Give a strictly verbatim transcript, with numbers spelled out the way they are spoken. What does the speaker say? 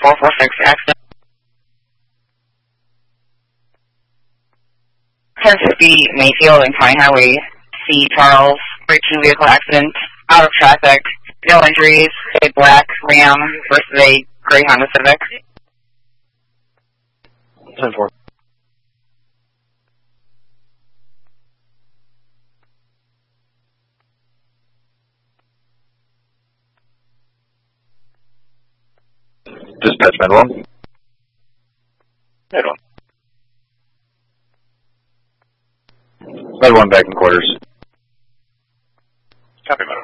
four four six, accident. ten fifty Mayfield and County Highway C. Charles, two vehicle accident, out of traffic, no injuries, a black Ram versus a gray Honda Civic. ten four. Dispatch, med one. Med one. Med one back in quarters. Copy,